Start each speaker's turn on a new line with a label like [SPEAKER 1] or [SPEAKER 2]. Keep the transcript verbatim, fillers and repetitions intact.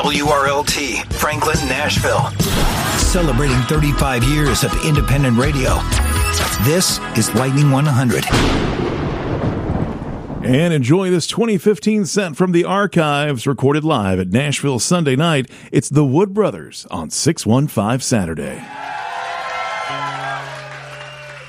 [SPEAKER 1] W R L T, Franklin, Nashville.
[SPEAKER 2] Celebrating thirty-five years of independent radio. This is Lightning one hundred.
[SPEAKER 3] And enjoy this twenty fifteen set from the archives, recorded live at Nashville Sunday night. It's the Wood Brothers on six one five Saturday.